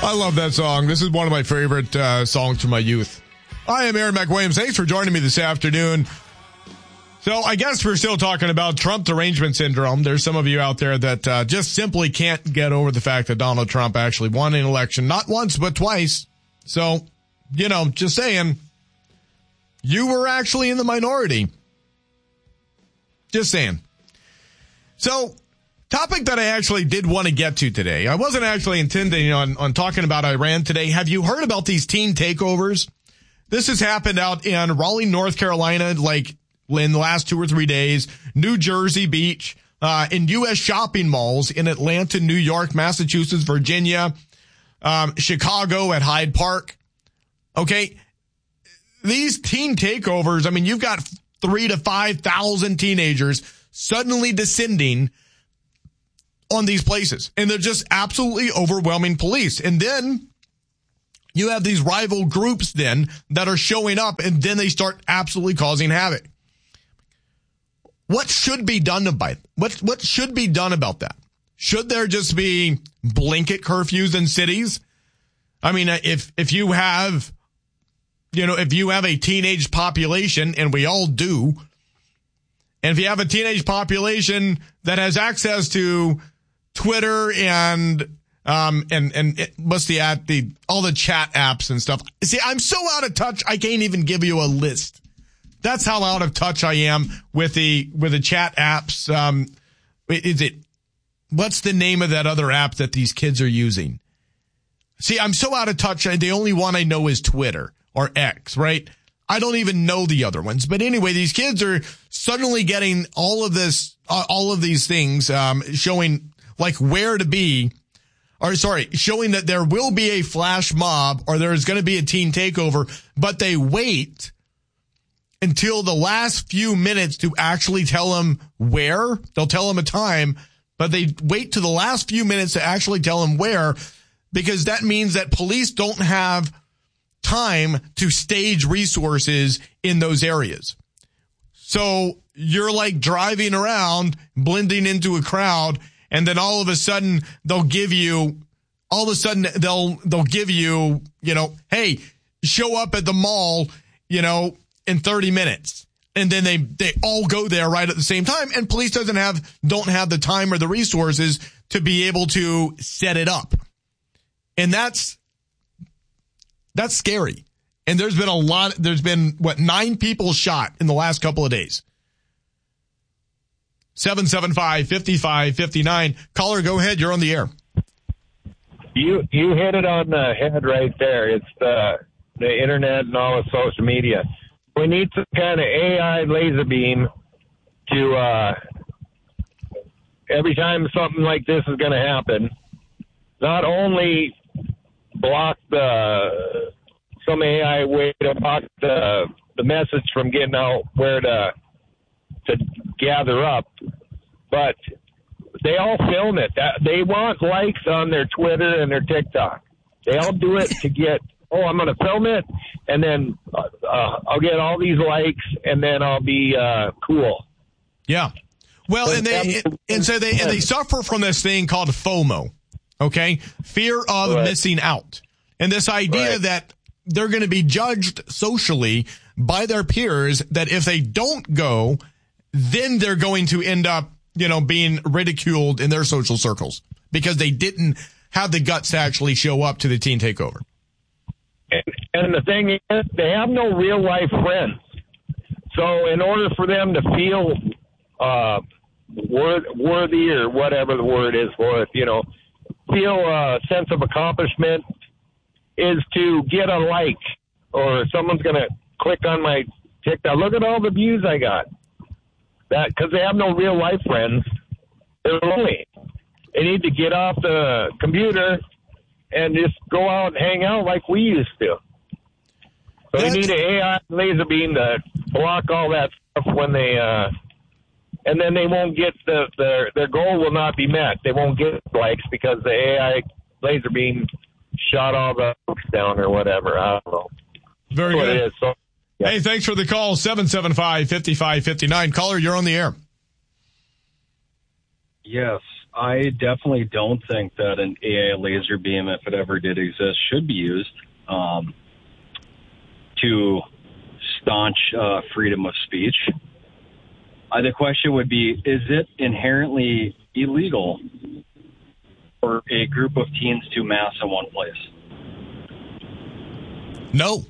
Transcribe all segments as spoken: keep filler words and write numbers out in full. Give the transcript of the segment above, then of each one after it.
I love that song. This is one of my favorite uh, songs from my youth. I am Aaron McWilliams. Thanks for joining me this afternoon. So I guess we're still talking about Trump derangement syndrome. There's some of you out there that uh, just simply can't get over the fact that Donald Trump actually won an election, not once, but twice. So, you know, just saying, you were actually in the minority. Just saying. So, topic that I actually did want to get to today. I wasn't actually intending on, on talking about Iran today. Have you heard about these teen takeovers? This has happened out in Raleigh, North Carolina, like in the last two or three days. New Jersey Beach, uh, in U S shopping malls in Atlanta, New York, Massachusetts, Virginia, um, Chicago at Hyde Park. Okay. These teen takeovers, I mean, you've got three to five thousand teenagers suddenly descending on these places, and they're just absolutely overwhelming police. And then you have these rival groups then that are showing up, and then they start absolutely causing havoc. What should be done about what what should be done about that? Should there just be blanket curfews in cities? I mean, if if you have, you know, if you have a teenage population, and we all do, and if you have a teenage population that has access to Twitter and um and and it, what's the app, the all the chat apps and stuff. See, I'm so out of touch, I can't even give you a list. That's how out of touch I am with the with the chat apps. Um, is it what's the name of that other app that these kids are using? See, I'm so out of touch. The only one I know is Twitter or X, right? I don't even know the other ones. But anyway, these kids are suddenly getting all of this, uh, all of these things, um, showing like where to be, or sorry, showing that there will be a flash mob or there's going to be a teen takeover, but they wait until the last few minutes to actually tell them where. They'll tell them a time, but they wait to the last few minutes to actually tell them where, because that means that police don't have time to stage resources in those areas. So you're like driving around, blending into a crowd, and then all of a sudden they'll give you, all of a sudden they'll, they'll give you, you know, hey, show up at the mall, you know, in thirty minutes. And then they, they all go there right at the same time. And police doesn't have, don't have the time or the resources to be able to set it up. And that's, that's scary. And there's been a lot, there's been what, nine people shot in the last couple of days. seven seven five, five five five nine. Caller, go ahead. You're on the air. You you hit it on the head right there. It's the the internet and all the social media. We need some kind of A I laser beam to, uh, every time something like this is going to happen, not only block the, some A I way to block the, the message from getting out where to, to gather up, but they all film it. They want likes on their Twitter and their TikTok. They all do it to get, oh, I'm going to film it, and then uh, uh, I'll get all these likes, and then I'll be uh, cool. Yeah. Well, and they and so they and they suffer from this thing called FOMO. Okay, fear of right. missing out, and this idea right. that they're going to be judged socially by their peers. That if they don't go, then they're going to end up, you know, being ridiculed in their social circles because they didn't have the guts to actually show up to the teen takeover. And, and the thing is, they have no real life friends. So in order for them to feel uh, word, worthy or whatever the word is for it, you know, feel a sense of accomplishment is to get a like, or someone's going to click on my TikTok. Look at all the views I got. That because they have no real life friends. They're lonely. They need to get off the computer and just go out and hang out like we used to. So That's... they need an A I laser beam to block all that stuff when they, uh, and then they won't get the, their, their goal will not be met. They won't get likes because the A I laser beam shot all the books down or whatever. I don't know. Very That's good. What it is. So, yeah. Hey, thanks for the call. seven seven five, five five five nine. Caller, you're on the air. Yes. I definitely don't think that an A I laser beam, if it ever did exist, should be used um, to staunch uh, freedom of speech. Uh, the question would be, is it inherently illegal for a group of teens to mass in one place? No.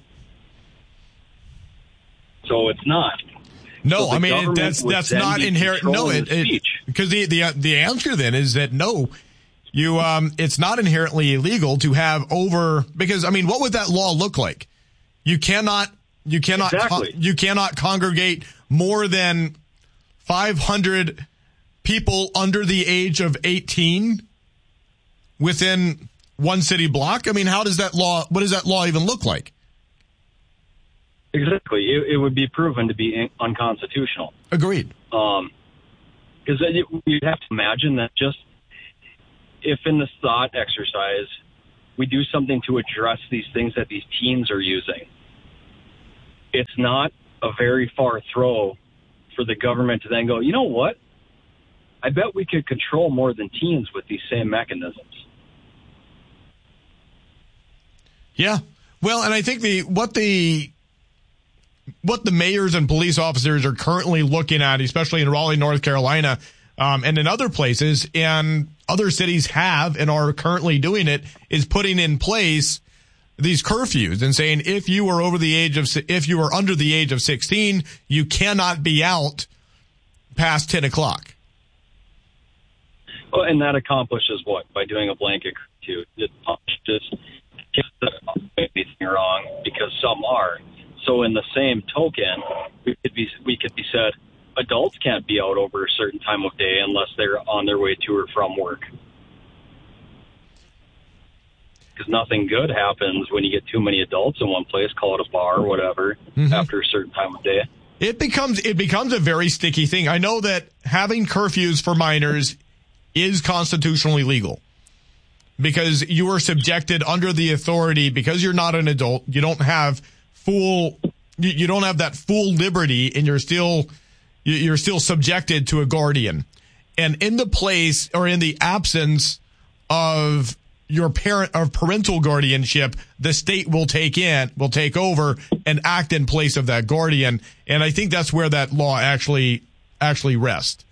So it's not. No, so I mean, it, that's that's not inherent. No, it, it because the, the the answer then is that no, you um, it's not inherently illegal to have over, because I mean, what would that law look like? You cannot you cannot exactly. con- you cannot congregate more than five hundred people under the age of eighteen within one city block. I mean, how does that law? What does that law even look like? Exactly. It, it would be proven to be in, unconstitutional. Agreed. Um, because you'd have to imagine that just if in this thought exercise we do something to address these things that these teens are using, it's not a very far throw for the government to then go, you know what? I bet we could control more than teens with these same mechanisms. Yeah. Well, and I think the what the what the mayors and police officers are currently looking at, especially in Raleigh, North Carolina, um, and in other places, and other cities have and are currently doing it, is putting in place these curfews and saying if you are over the age of, if you are under the age of sixteen, you cannot be out past ten o'clock. Well, and that accomplishes what? By doing a blanket curfew. It just kids that are doing anything wrong, because some are. So in the same token, we could be we could be said adults can't be out over a certain time of day unless they're on their way to or from work. Because nothing good happens when you get too many adults in one place, call it a bar or whatever, mm-hmm. after a certain time of day. It becomes it becomes a very sticky thing. I know that having curfews for minors is constitutionally legal, because you are subjected under the authority, because you're not an adult, you don't have full, you don't have that full liberty, and you're still, you're still subjected to a guardian. And in the place, or in the absence of your parent, of parental guardianship, the state will take in, will take over and act in place of that guardian. And I think that's where that law actually, actually rests.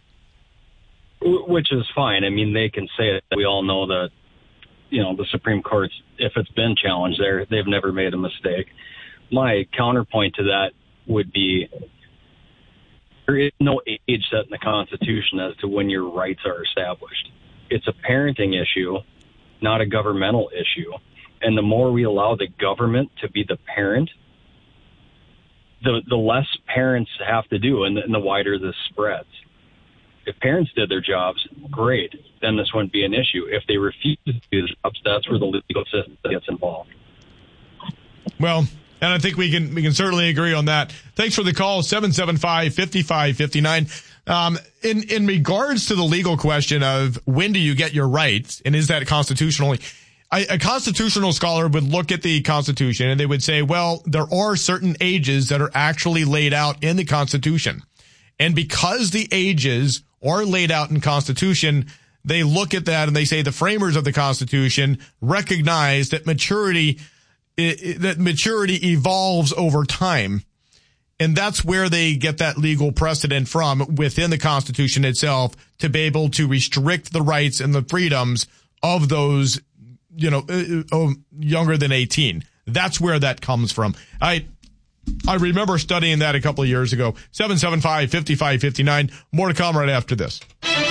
Which is fine. I mean, they can say it. We all know that, you know, the Supreme Court's, if it's been challenged there, they've never made a mistake. My counterpoint to that would be there is no age set in the Constitution as to when your rights are established. It's a parenting issue, not a governmental issue. And the more we allow the government to be the parent, the the less parents have to do, and the, and the wider this spreads. If parents did their jobs, great, then this wouldn't be an issue. If they refuse to do their jobs, that's where the legal system gets involved. Well, and I think we can we can certainly agree on that. Thanks for the call, seven seven five, five five five nine. Um, in, in regards to the legal question of when do you get your rights, and is that constitutionally, I, a constitutional scholar would look at the Constitution and they would say, well, there are certain ages that are actually laid out in the Constitution. And because the ages are laid out in Constitution, they look at that and they say the framers of the Constitution recognize that maturity that maturity evolves over time. And that's where they get that legal precedent from within the Constitution itself to be able to restrict the rights and the freedoms of those, you know, uh, younger than eighteen. That's where that comes from. I I remember studying that a couple of years ago. seven seven five, five five five nine. More to come right after this.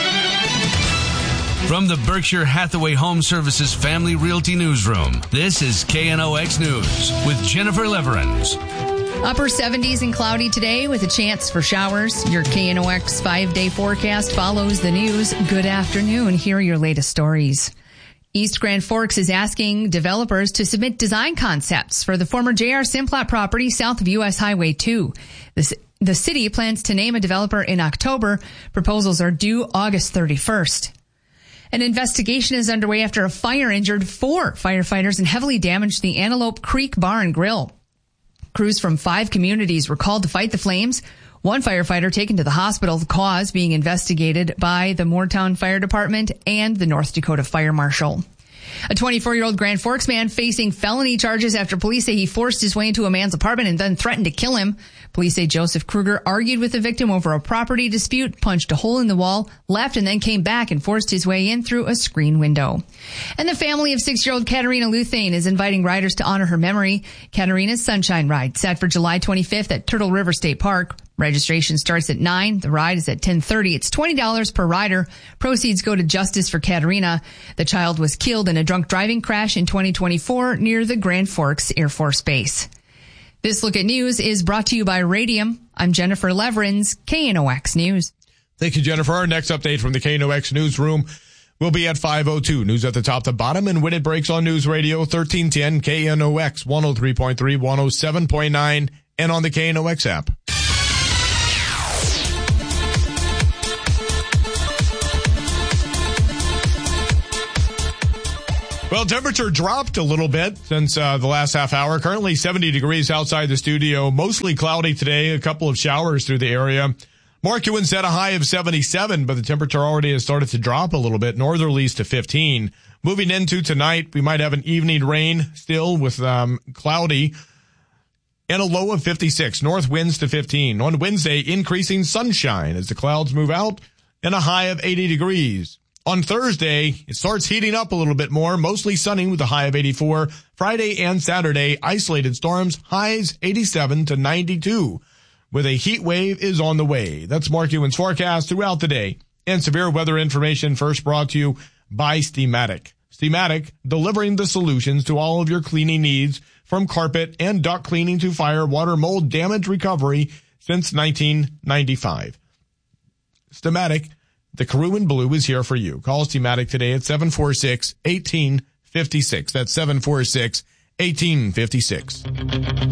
From the Berkshire Hathaway Home Services Family Realty Newsroom, this is K N O X News with Jennifer Leverins. Upper seventies and cloudy today with a chance for showers. Your K N O X five-day forecast follows the news. Good afternoon. Here are your latest stories. East Grand Forks is asking developers to submit design concepts for the former J R Simplot property south of U S Highway two. The, the city plans to name a developer in October. Proposals are due August thirty-first. An investigation is underway after a fire injured four firefighters and heavily damaged the Antelope Creek Bar and Grill. Crews from five communities were called to fight the flames. One firefighter taken to the hospital, the cause being investigated by the Moortown Fire Department and the North Dakota Fire Marshal. A twenty-four-year-old Grand Forks man facing felony charges after police say he forced his way into a man's apartment and then threatened to kill him. Police say Joseph Kruger argued with the victim over a property dispute, punched a hole in the wall, left, and then came back and forced his way in through a screen window. And the family of six-year-old Katarina Luthane is inviting riders to honor her memory. Katarina's Sunshine Ride, set for July twenty-fifth at Turtle River State Park. Registration starts at nine. The ride is at ten thirty. It's twenty dollars per rider. Proceeds go to Justice for Katarina. The child was killed in a drunk driving crash in twenty twenty-four near the Grand Forks Air Force Base. This Look at News is brought to you by Radium. I'm Jennifer Leverins, K N O X News. Thank you, Jennifer. Our next update from the K N O X newsroom will be at five oh two. News at the top to bottom, and when it breaks on News Radio thirteen ten, K N O X one oh three point three, one oh seven point nine, and on the K N O X app. Well, temperature dropped a little bit since uh, the last half hour. Currently seventy degrees outside the studio. Mostly cloudy today. A couple of showers through the area. Marquand set a high of seventy-seven, but the temperature already has started to drop a little bit. Northerlies to fifteen. Moving into tonight, we might have an evening rain still with um, cloudy and a low of fifty-six. North winds to fifteen. On Wednesday, increasing sunshine as the clouds move out and a high of eighty degrees. On Thursday, it starts heating up a little bit more, mostly sunny with a high of eighty-four. Friday and Saturday, isolated storms, highs eighty-seven to ninety-two. With a heat wave is on the way. That's Mark Ewan's forecast throughout the day. And severe weather information first brought to you by Steamatic. Steamatic, delivering the solutions to all of your cleaning needs, from carpet and duct cleaning to fire, water, mold, damage recovery since nineteen ninety-five. Steamatic, the Carew in Blue is here for you. Call Steamatic today at seven four six, one eight five six. That's seven four six, one eight five six.